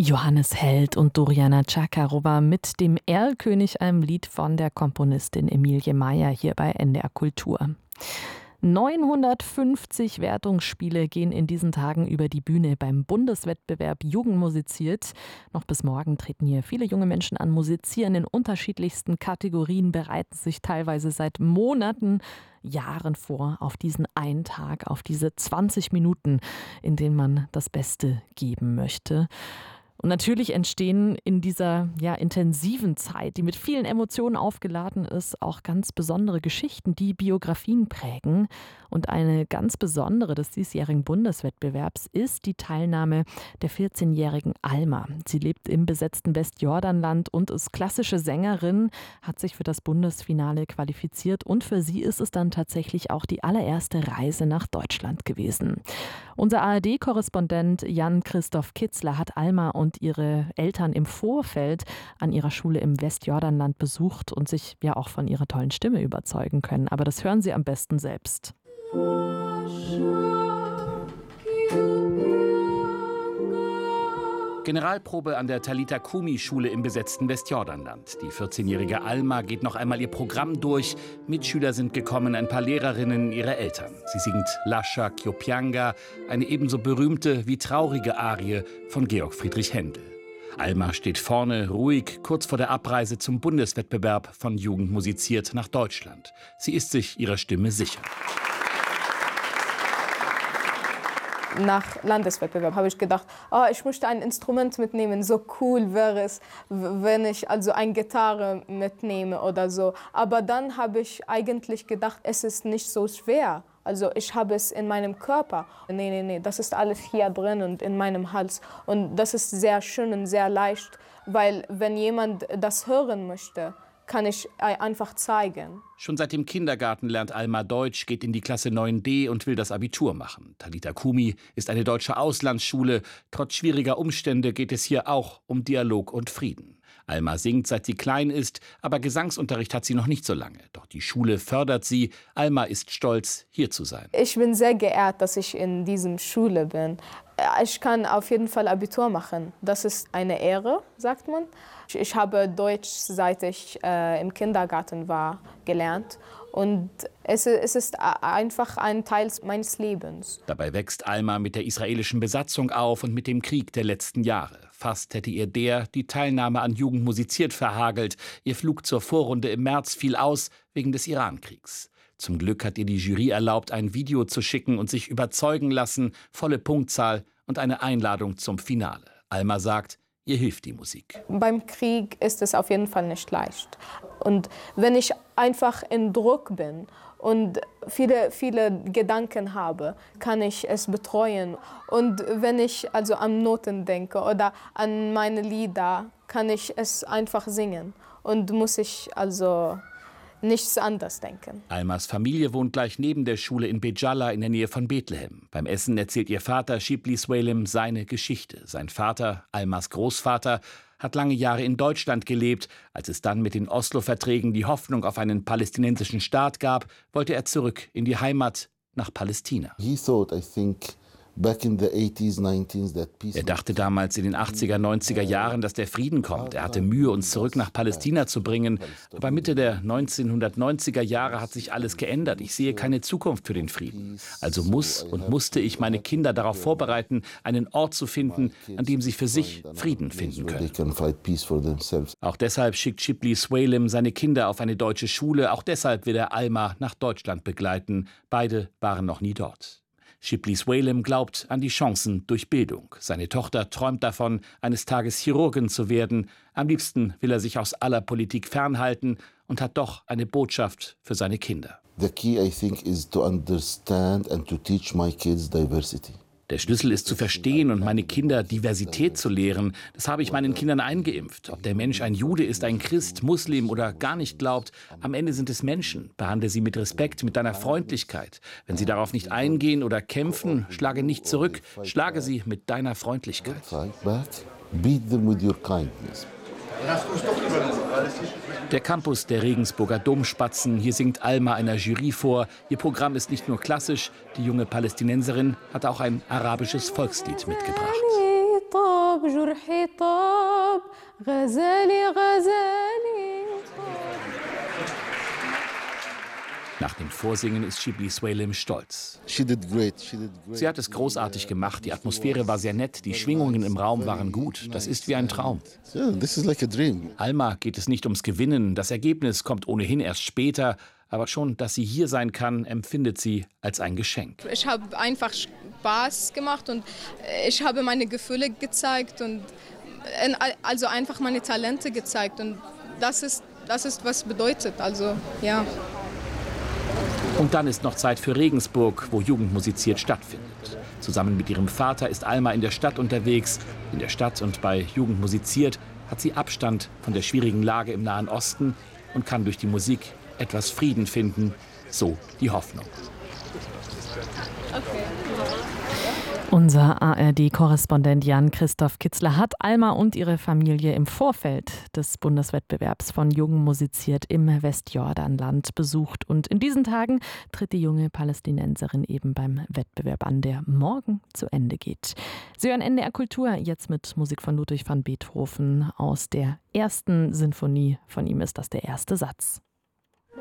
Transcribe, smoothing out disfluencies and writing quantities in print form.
Johannes Held und Doriana Chakarova mit dem Erlkönig, einem Lied von der Komponistin Emilie Meier hier bei NDR Kultur. 950 Wertungsspiele gehen in diesen Tagen über die Bühne beim Bundeswettbewerb Jugend musiziert. Noch bis morgen treten hier viele junge Menschen an, musizieren in unterschiedlichsten Kategorien, bereiten sich teilweise seit Monaten, Jahren vor auf diesen einen Tag, auf diese 20 Minuten, in denen man das Beste geben möchte. Und natürlich entstehen in dieser intensiven Zeit, die mit vielen Emotionen aufgeladen ist, auch ganz besondere Geschichten, die Biografien prägen. Und eine ganz besondere des diesjährigen Bundeswettbewerbs ist die Teilnahme der 14-jährigen Alma. Sie lebt im besetzten Westjordanland und ist klassische Sängerin, hat sich für das Bundesfinale qualifiziert und für sie ist es dann tatsächlich auch die allererste Reise nach Deutschland gewesen. Unser ARD-Korrespondent Jan-Christoph Kitzler hat Alma und ihre Eltern im Vorfeld an ihrer Schule im Westjordanland besucht und sich ja auch von ihrer tollen Stimme überzeugen können. Aber das hören Sie am besten selbst. Generalprobe an der Talitha-Kumi-Schule im besetzten Westjordanland. Die 14-jährige Alma geht noch einmal ihr Programm durch. Mitschüler sind gekommen, ein paar Lehrerinnen, ihre Eltern. Sie singt Lascia Kyopianga, eine ebenso berühmte wie traurige Arie von Georg Friedrich Händel. Alma steht vorne, ruhig, kurz vor der Abreise zum Bundeswettbewerb von Jugend musiziert nach Deutschland. Sie ist sich ihrer Stimme sicher. Nach Landeswettbewerb habe ich gedacht, ich möchte ein Instrument mitnehmen. So cool wäre es, wenn ich also eine Gitarre mitnehme oder so. Aber dann habe ich eigentlich gedacht, es ist nicht so schwer. Also ich habe es in meinem Körper. Nee, das ist alles hier drin und in meinem Hals. Und das ist sehr schön und sehr leicht, weil wenn jemand das hören möchte, kann ich einfach zeigen. Schon seit dem Kindergarten lernt Alma Deutsch, geht in die Klasse 9D und will das Abitur machen. Talitha-Kumi ist eine deutsche Auslandsschule. Trotz schwieriger Umstände geht es hier auch um Dialog und Frieden. Alma singt, seit sie klein ist, aber Gesangsunterricht hat sie noch nicht so lange. Doch die Schule fördert sie. Alma ist stolz, hier zu sein. Ich bin sehr geehrt, dass ich in dieser Schule bin. Ich kann auf jeden Fall Abitur machen. Das ist eine Ehre, sagt man. Ich habe Deutsch, seit ich im Kindergarten war, gelernt. Und es ist einfach ein Teil meines Lebens. Dabei wächst Alma mit der israelischen Besatzung auf und mit dem Krieg der letzten Jahre. Fast hätte ihr die Teilnahme an Jugend musiziert verhagelt. Ihr Flug zur Vorrunde im März fiel aus wegen des Irankriegs. Zum Glück hat ihr die Jury erlaubt, ein Video zu schicken und sich überzeugen lassen. Volle Punktzahl und eine Einladung zum Finale. Alma sagt, ihr hilft die Musik. Beim Krieg ist es auf jeden Fall nicht leicht. Und wenn ich einfach in Druck bin und viele Gedanken habe, kann ich es betreuen. Und wenn ich also an Noten denke oder an meine Lieder, kann ich es einfach singen. Und muss ich also nichts anderes denken. Almas Familie wohnt gleich neben der Schule in Bejalla in der Nähe von Bethlehem. Beim Essen erzählt ihr Vater Shibli Swalim seine Geschichte. Sein Vater, Almas Großvater, hat lange Jahre in Deutschland gelebt. Als es dann mit den Oslo-Verträgen die Hoffnung auf einen palästinensischen Staat gab, wollte er zurück in die Heimat nach Palästina. Er dachte damals in den 80er, 90er Jahren, dass der Frieden kommt. Er hatte Mühe, uns zurück nach Palästina zu bringen. Aber Mitte der 1990er Jahre hat sich alles geändert. Ich sehe keine Zukunft für den Frieden. Also musste ich meine Kinder darauf vorbereiten, einen Ort zu finden, an dem sie für sich Frieden finden können. Auch deshalb schickt Shibli Swalim seine Kinder auf eine deutsche Schule. Auch deshalb will er Alma nach Deutschland begleiten. Beide waren noch nie dort. Shibli Swalim glaubt an die Chancen durch Bildung. Seine Tochter träumt davon, eines Tages Chirurgin zu werden. Am liebsten will er sich aus aller Politik fernhalten und hat doch eine Botschaft für seine Kinder. The key, I think, is to understand and to teach my kids diversity. Der Schlüssel ist zu verstehen und meine Kinder Diversität zu lehren. Das habe ich meinen Kindern eingeimpft. Ob der Mensch ein Jude ist, ein Christ, Muslim oder gar nicht glaubt, am Ende sind es Menschen. Behandle sie mit Respekt, mit deiner Freundlichkeit. Wenn sie darauf nicht eingehen oder kämpfen, schlage nicht zurück. Schlage sie mit deiner Freundlichkeit. Beat them with your kindness. Der Campus der Regensburger Domspatzen. Hier singt Alma einer Jury vor. Ihr Programm ist nicht nur klassisch. Die junge Palästinenserin hat auch ein arabisches Volkslied mitgebracht. طاب جرحي طاب غزالي غزالي. Nach dem Vorsingen ist Shibli Swalim stolz. She did great. Sie hat es großartig gemacht. Die Atmosphäre war sehr nett, die Schwingungen im Raum waren gut. Das ist wie ein Traum. Yeah, this is like a dream. Alma geht es nicht ums Gewinnen. Das Ergebnis kommt ohnehin erst später. Aber schon, dass sie hier sein kann, empfindet sie als ein Geschenk. Ich habe einfach Spaß gemacht und ich habe meine Gefühle gezeigt und also einfach meine Talente gezeigt. Und das ist was bedeutet. Also, ja. Und dann ist noch Zeit für Regensburg, wo Jugend musiziert stattfindet. Zusammen mit ihrem Vater ist Alma in der Stadt unterwegs. In der Stadt und bei Jugend musiziert hat sie Abstand von der schwierigen Lage im Nahen Osten und kann durch die Musik etwas Frieden finden. So die Hoffnung. Okay. Unser ARD-Korrespondent Jan-Christoph Kitzler hat Alma und ihre Familie im Vorfeld des Bundeswettbewerbs von Jugend musiziert im Westjordanland besucht. Und in diesen Tagen tritt die junge Palästinenserin eben beim Wettbewerb an, der morgen zu Ende geht. Sie hören NDR Kultur, jetzt mit Musik von Ludwig van Beethoven aus der ersten Sinfonie. Von ihm ist das der erste Satz.